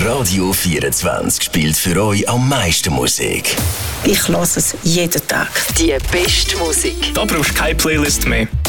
Radio 24 spielt für euch am meisten Musik. Ich höre es jeden Tag. Die beste Musik. Da brauchst du keine Playlist mehr.